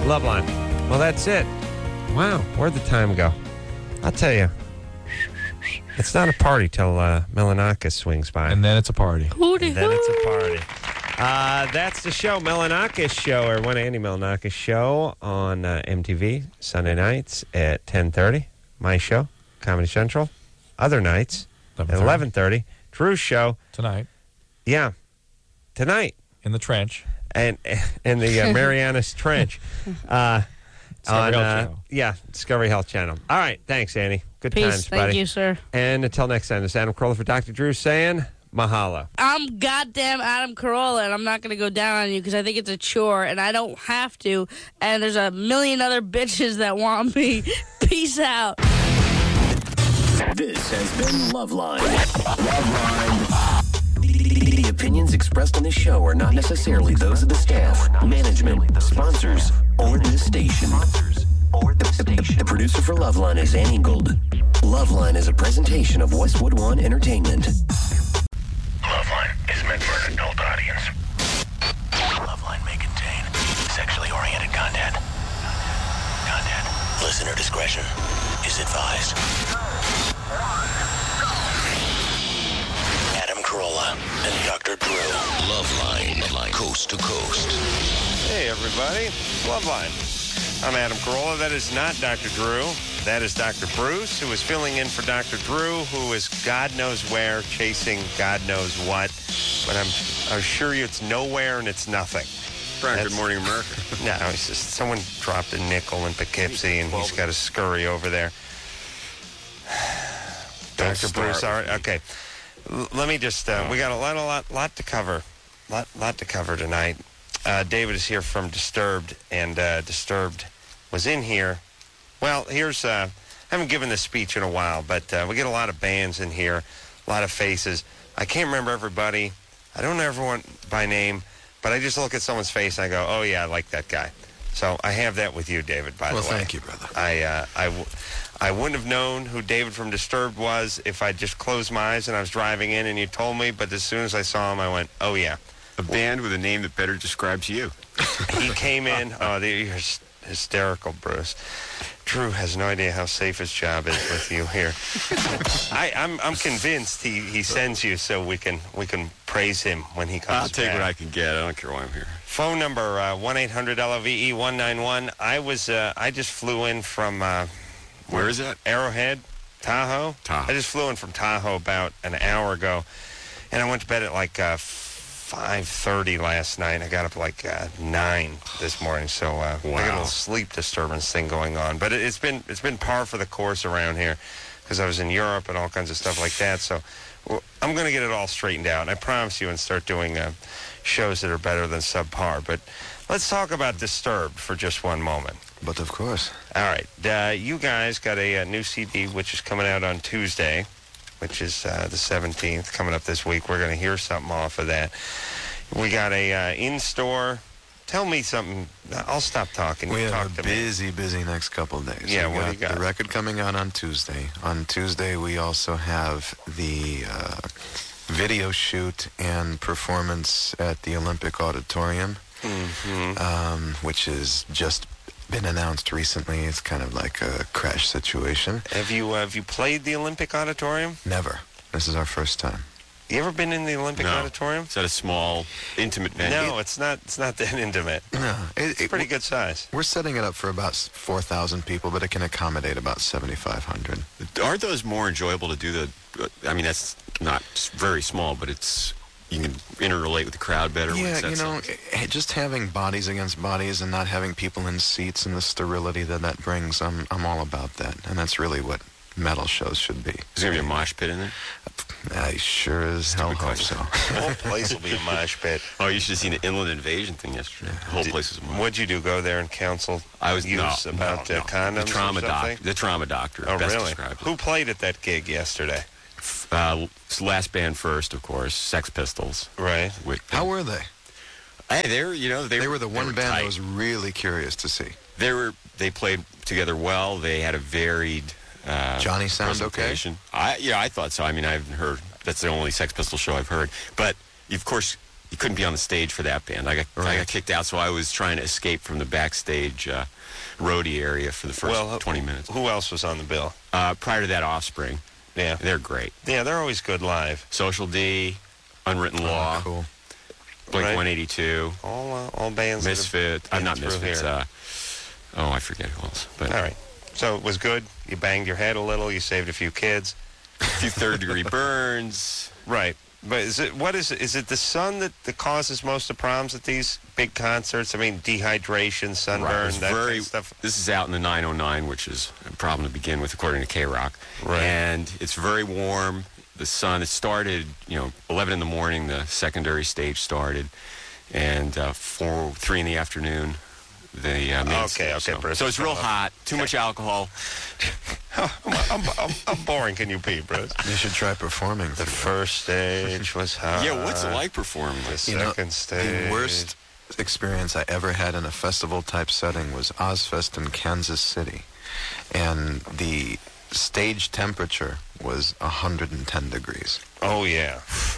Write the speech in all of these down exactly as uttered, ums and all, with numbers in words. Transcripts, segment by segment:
Loveline. Well, that's it. Wow, where'd the time go? I'll tell you. It's not a party till uh, Melanakis swings by. And then it's a party. And then it's a party. Uh, that's the show, Melanakis Show, or One Andy Melanakis Show on uh, M T V, Sunday nights at ten thirty. My show, Comedy Central. Other nights at eleven thirty. Drew's show. Tonight. Yeah, tonight. In the trench. And in the uh, Marianas Trench. Uh, Discovery on, Health uh, Channel. Yeah, Discovery Health Channel. All right, thanks, Annie. Good Peace. times, buddy. Thank you, sir. And until next time, this is Adam Carolla for Doctor Drew saying mahalo. I'm goddamn Adam Carolla, and I'm not going to go down on you because I think it's a chore, and I don't have to. And there's a million other bitches that want me. Peace out. This has been Loveline. Loveline. The opinions expressed on this show are not necessarily those of the staff, management, sponsors, or this station. The, the producer for Loveline is Annie Gold. Loveline is a presentation of Westwood One Entertainment. Loveline is meant for an adult audience. Loveline may contain sexually oriented content. Content. Listener discretion is advised. Adam Carolla and Doctor Drew. Loveline, like coast to coast. Hey, everybody. Loveline. I'm Adam Carolla. That is not Doctor Drew. That is Doctor Bruce, who is filling in for Doctor Drew, who is God knows where, chasing God knows what. But I'm, I assure you it's nowhere and it's nothing. Brian, That's, Good Morning America. No, it's just someone dropped a nickel in Poughkeepsie, and he's got to scurry over there. Doctor Bruce, all right, okay. L- let me just, uh, we got a lot, a lot, lot to cover. Lot, lot to cover tonight. Uh, David is here from Disturbed, and uh, Disturbed was in here. Well, here's, uh, I haven't given this speech in a while, but uh, we get a lot of bands in here, a lot of faces. I can't remember everybody. I don't know everyone by name, but I just look at someone's face and I go, oh, yeah, I like that guy. So I have that with you, David, by well, the way. Well, thank you, brother. I, uh, I, w- I wouldn't have known who David from Disturbed was if I just closed my eyes and I was driving in and you told me, but as soon as I saw him, I went, oh, yeah. A band with a name that better describes you. He came in. Oh, you're hysterical, Bruce. Drew has no idea how safe his job is with you here. I, I'm I'm convinced he, he sends you so we can we can praise him when he comes I'll take back. what I can get. I don't care why I'm here. Phone number uh, one eight hundred L O V E one nine one. I was uh, I just flew in from uh, where is that? Arrowhead, Tahoe. Tahoe. I just flew in from Tahoe about an hour ago, and I went to bed at like uh, five thirty last night. I got up like uh, nine this morning, so uh, wow. I got a little sleep disturbance thing going on. But it, it's been it's been par for the course around here because I was in Europe and all kinds of stuff like that. So well, I'm going to get it all straightened out. I promise you, and start doing uh, shows that are better than subpar. But let's talk about Disturbed for just one moment. But of course. All right, uh, you guys got a, a new C D which is coming out on Tuesday, which is uh, the seventeenth, coming up this week. We're going to hear something off of that. We got a uh, in-store. Tell me something. I'll stop talking. We you have talk a to me. busy, busy next couple of days. Yeah, we what got do you got? The record coming out on Tuesday. On Tuesday, we also have the uh, video shoot and performance at the Olympic Auditorium, Mm-hmm. um, which has just been announced recently. It's kind of like a crash situation. Have you uh, have you played the Olympic Auditorium? Never. This is our first time. You ever been in the Olympic No. Auditorium? Is that a small, intimate venue? No, it's not. It's not that intimate. No, it, It's it- pretty good size. We're setting it up for about four thousand people, but it can accommodate about seventy-five hundred. Aren't those more enjoyable to do the... I mean, that's not very small, but it's... You can interrelate with the crowd better. when Yeah, it's that you know, size. eh, just having bodies against bodies and not having people in seats and the sterility that that brings, I'm I'm all about that. And that's really what metal shows should be. Is there going to be a mosh pit in there? I sure as hell hope so. The whole place will be a mosh pit. Oh, you should have seen the Inland Invasion thing yesterday. The whole Did- place is a mosh. What'd you do? Go there and counsel I was youths no, about no, uh, no. condoms The trauma or something? doctor. The trauma doctor. Oh, best really? described it. Who played at that gig yesterday? Uh, last band first, of course, Sex Pistols. Right. With, How were they? Hey, they were, you know, they, They were the they one were band tight. I was really curious to see. They were. They played together well. They had a varied. Uh, Johnny sound okay? presentation. I yeah, I thought so. I mean, I haven't heard. That's the only Sex Pistol show I've heard. But of course, you couldn't be on the stage for that band. I got I Right. got kicked out, so I was trying to escape from the backstage uh, roadie area for the first Well, twenty minutes. Who else was on the bill? Uh, prior to that, Offspring. Yeah. They're great. Yeah, they're always good live. Social D, Unwritten Law, Oh, cool. Blink Right. one eighty-two, All uh, all bands. that have Misfit. I'm been not through Misfits. here. Uh, oh, I forget who else. But All right. So it was good. You banged your head a little. You saved a few kids. a few third-degree burns. Right. But is it what is it? Is it the sun that, that causes most of the problems at these big concerts? I mean, dehydration, sunburn, It's that very, kind of stuff. This is out in the nine oh nine, which is a problem to begin with, according to K-Rock. Right. And it's very warm. The sun, it started, you know, eleven in the morning, the secondary stage started. And uh, four, three in the afternoon, the uh, main Okay, stage. okay, so, Bruce. so it's real hot, too much alcohol. How, how, how, how boring can you be, Bruce? You should try performing. The first stage was hot. Yeah, what's it like performing The this? You know, second stage. The worst experience I ever had in a festival-type setting was Ozfest in Kansas City. And the stage temperature was one hundred ten degrees. Oh, yeah.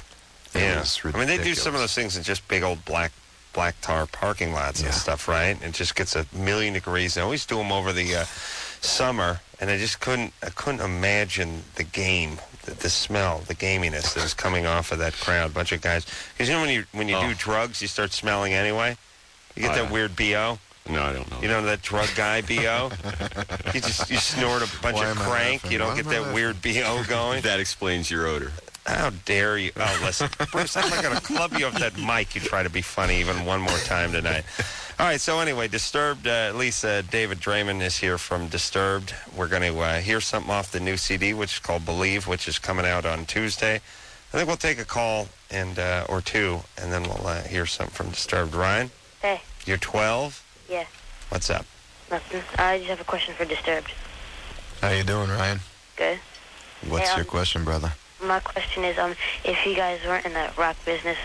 It Yeah. was I mean, they do some of ridiculous. those things in just big old black black tar parking lots and Yeah. stuff, right? It just gets a million degrees. They always do them over the uh, summer, and I just couldn't I couldn't imagine the game, the, the smell, the gaminess that was coming off of that crowd. Bunch of guys. Because you know when you when you Oh. do drugs, you start smelling anyway. You get Oh, that yeah. weird B O. No, I don't know. You know that drug guy B O. You just you snort a bunch Why of am I crank. laughing? You don't Why get am I that laughing? weird B O going. That explains your odor. How dare you? Oh, listen, Bruce, I'm not going to club you off that mic. You try to be funny even one more time tonight. All right, so anyway, Disturbed, uh, at least uh, David Draymond is here from Disturbed. We're going to uh, hear something off the new C D, which is called Believe, which is coming out on Tuesday. I think we'll take a call and uh, or two, and then we'll uh, hear something from Disturbed. Ryan, Hey, you're twelve? yeah, What's up? nothing. I just have a question for Disturbed. How you doing, Ryan? Good. What's Hey, your um, question, brother? My question is, um, if you guys weren't in the rock business,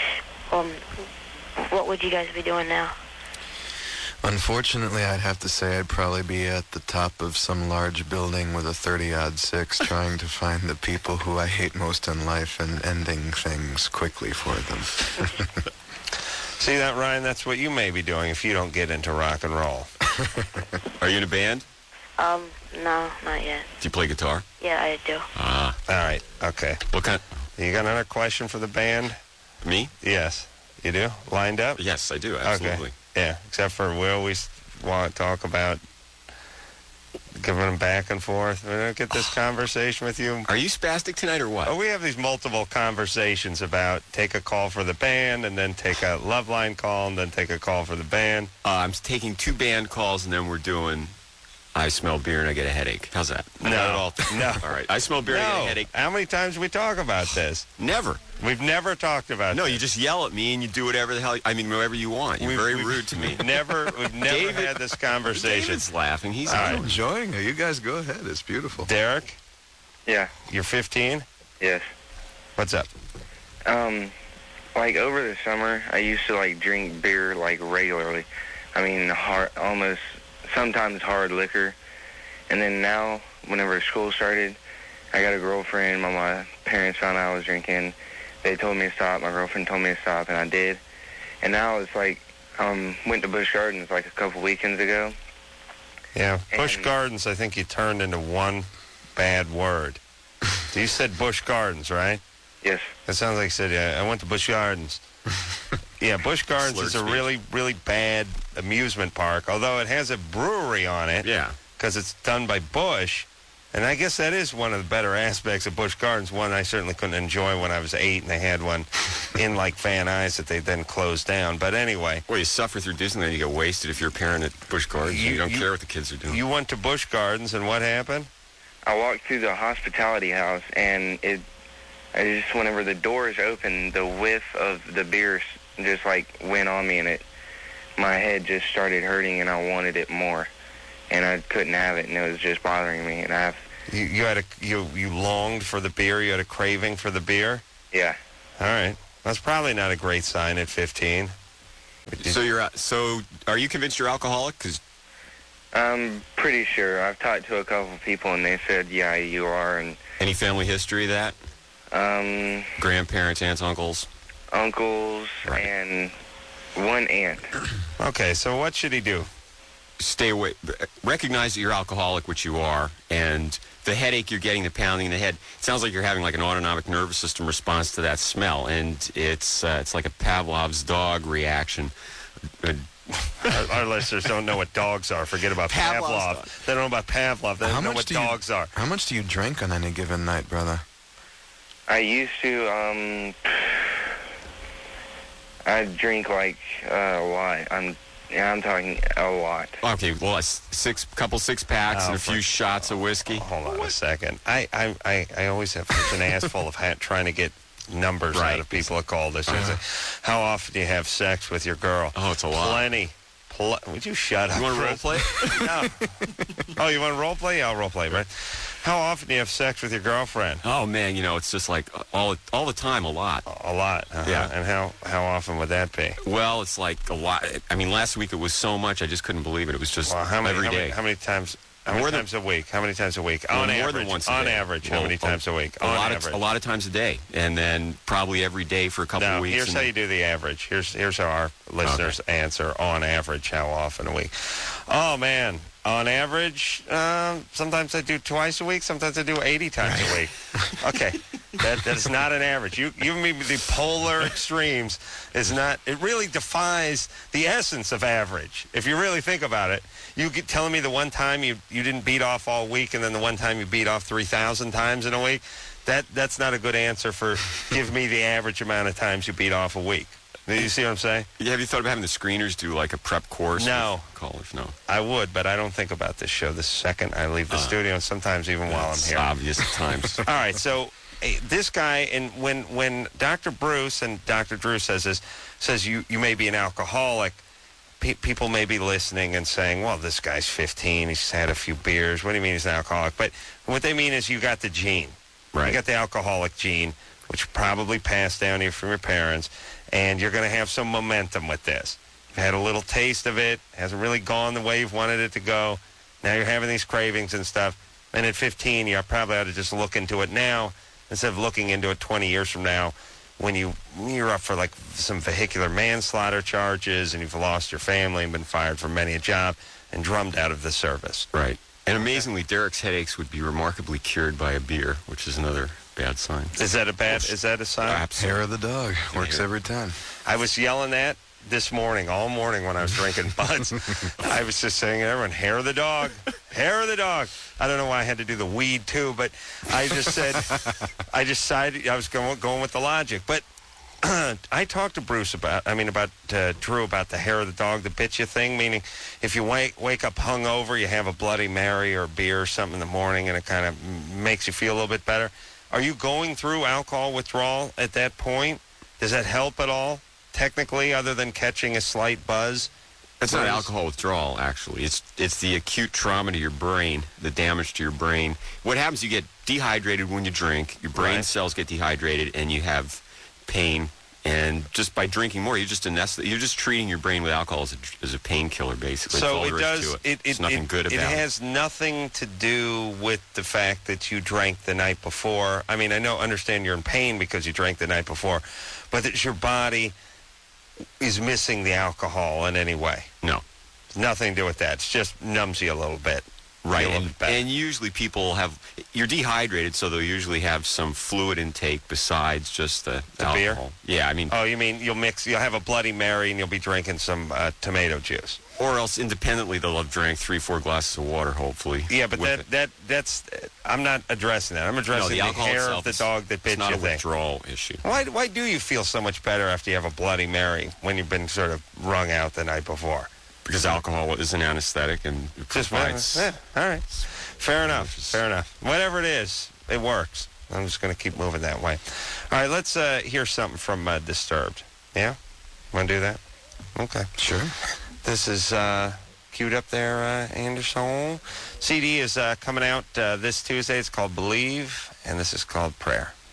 um, what would you guys be doing now? Unfortunately, I'd have to say I'd probably be at the top of some large building with a thirty-odd six trying to find the people who I hate most in life and ending things quickly for them. See that, Ryan? That's what you may be doing if you don't get into rock and roll. Are you in a band? Um, no, not yet. Do you play guitar? Yeah, I do. Ah. All right, okay. What kind? You got another question for the band? Me? Yes. You do? Lined up? Yes, I do. Absolutely. Okay. Yeah, except for we always want to talk about giving them back and forth. We don't get this conversation with you. Are you spastic tonight or what? Oh, we have these multiple conversations about take a call for the band and then take a love line call and then take a call for the band. Uh, I'm taking two band calls, and then we're doing I smell beer and I get a headache. How's that? No. Not at all. No. All right. I smell beer and I get a No. headache. How many times do we talk about this? Never. We've never talked about No, this. you just yell at me and you do whatever the hell, I mean, whatever you want. You're We've- very we've rude to me. Never, we've never David- had this conversation. David's laughing. He's All I'm right. enjoying it. You guys go ahead. It's beautiful. Derek, Yeah, you're fifteen? yes. What's up? Um, like over the summer, I used to like drink beer like regularly. I mean, hard, almost sometimes hard liquor. And then now, whenever school started, I got a girlfriend. My, my parents found out I was drinking. They told me to stop. My girlfriend told me to stop, and I did. And now it's like, um, went to Busch Gardens like a couple weekends ago. Yeah, Busch And- Gardens, I think you turned into one bad word. You said Busch Gardens, right? Yes. That sounds like you said, yeah, I went to Busch Gardens. Yeah, Busch Gardens Slurred is a speech. really, really bad amusement park, although it has a brewery on it Yeah. because it's done by Busch. And I guess that is one of the better aspects of Busch Gardens, one I certainly couldn't enjoy when I was eight, and they had one in, like, Van Nuys that they then closed down. But anyway, Well, you suffer through Disneyland. You get wasted if you're a parent at Busch Gardens. You, You- don't you- care what the kids are doing. you went to Busch Gardens, and what happened? I walked through the hospitality house, and it, I just, whenever the doors opened, the whiff of the beer s- just, like, went on me, and it, my head just started hurting, and I wanted it more. And I couldn't have it, and it was just bothering me, and I have, You, you had a you you longed for the beer. You had a craving for the beer. yeah. All right, that's probably not a great sign at fifteen. so you're uh, so are you convinced you're alcoholic? Because I'm pretty sure. I've talked to a couple people, and they said, yeah, you are, and, any family history of that? um, Grandparents, aunts, uncles? uncles, Right. and one aunt. Okay, so what should he do? Stay away. Recognize that you're alcoholic, which you are, and the headache you're getting, the pounding in the head, it sounds like you're having like an autonomic nervous system response to that smell, and it's uh, it's like a Pavlov's dog reaction. Uh, our, our listeners don't know what dogs are. Forget about Pavlov's Pavlov. dog. They don't know about Pavlov. They How don't know much what do you- dogs are. How much do you drink on any given night, brother? I used to, um, I drink like uh, a lot. I'm, yeah, I'm talking a lot. okay, well, a s- six couple six packs Oh, and a for- few shots of whiskey. Hold on a second. I, I, I, I always have such an ass full of hat trying to get numbers Right. out of people that call this. Uh-huh. How often do you have sex with your girl? Oh, it's a lot. Plenty. Pl- Would you shut up? You want to role Chris? play? No. Oh, you want to role play? Yeah, I'll role play, right? How often do you have sex with your girlfriend? Oh man, you know it's just like all all the time, a lot. A lot. Uh-huh. Yeah. And how, how often would that be? Well, it's like a lot. I mean, last week it was so much I just couldn't believe it. It was just Well, how many, every how day. many, how many times? How More many than- times a week? How many times a week? Well, on more average. than once a on day. average, how Well, many a- times a week? A on lot average. of a lot of times a day, and then probably every day for a couple Now, of weeks. here's and how you do the average. Here's here's how our listeners answer on average how often a week. Oh man, on average, um, sometimes I do twice a week. Sometimes I do eighty times a week. Okay, that that's not an average. You you me the polar extremes is not. It really defies the essence of average. If you really think about it, you get telling me the one time you you didn't beat off all week, and then the one time you beat off three thousand times in a week. That that's not a good answer for give me the average amount of times you beat off a week. You see what I'm saying? Yeah, have you thought about having the screeners do like a prep course? No. with callers, no. I would, but I don't think about this show the second I leave the Uh, studio, and sometimes even while I'm It's here. obvious at times. All right, so eh, this guy, and when when Doctor Bruce and Doctor Drew says this, says you you may be an alcoholic. Pe- people may be listening and saying, "Well, this guy's fifteen. He's had a few beers. What do you mean he's an alcoholic?" But what they mean is you got the gene. Right. You got the alcoholic gene, which probably passed down to you from your parents, and you're going to have some momentum with this. You've had a little taste of it. Hasn't really gone the way you've wanted it to go. Now you're having these cravings and stuff. And at fifteen, you probably ought to just look into it now instead of looking into it twenty years from now when you, you're up for like some vehicular manslaughter charges and you've lost your family and been fired from many a job and drummed out of the service. Right. And amazingly, Derek's headaches would be remarkably cured by a beer, which is another bad sign. Is that a bad, is that a sign? Absolutely. Hair of the dog. Works Hair. every time. I was yelling that this morning, all morning when I was drinking Buds. I was just saying to everyone, hair of the dog, hair of the dog. I don't know why I had to do the weed too, but I just said, I just decided I was going, going with the logic. But I talked to Bruce about, I mean, about uh, Drew about the hair of the dog that bit you thing, meaning if you wake, wake up hungover, you have a Bloody Mary or a beer or something in the morning and it kind of makes you feel a little bit better. Are you going through alcohol withdrawal at that point? Does that help at all, technically, other than catching a slight buzz? It's not Bruce? alcohol withdrawal, actually. It's it's the acute trauma to your brain, the damage to your brain. What happens, you get dehydrated when you drink, your brain Right. cells get dehydrated, and you have pain. And just by drinking more, you're just anesthet- you're just treating your brain with alcohol as a, as a painkiller, basically. That's So all it there is does. to it. It, There's it, nothing it, good about it it. has nothing to do with the fact that you drank the night before. I mean, I know, understand you're in pain because you drank the night before, but that your body is missing the alcohol in any way. No. Nothing to do with that. It's just numbs you a little bit. Right, Feel a little and, bit better. and usually people have, you're dehydrated, so they'll usually have some fluid intake besides just the, The beer? alcohol. Yeah, I mean, Oh, you mean you'll mix? You'll have a Bloody Mary and you'll be drinking some uh, tomato juice. or else independently they'll have drank three, four glasses of water, hopefully. Yeah, but with that it. that that's. I'm not addressing that. I'm no, addressing the the, alcohol hair itself of the is- dog that bit it's not you a thing. withdrawal issue. Why, why do you feel so much better after you have a Bloody Mary when you've been sort of wrung out the night before? Because alcohol is an anesthetic and it Just provides... yeah, all right. Fair enough. Fair enough. Whatever it is, it works. I'm just going to keep moving that way. All right, let's uh, hear something from uh, Disturbed. Yeah? Want to do that? Okay. Sure. This is uh, queued up there, uh, Anderson. C D is uh, coming out uh, this Tuesday. It's called Believe, and this is called Prayer.